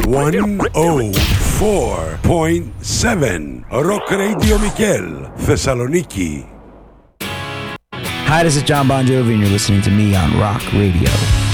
104.7 Rock Radio Mikel, Thessaloniki. Hi, this is John Bon Jovi, and you're listening to me on Rock Radio.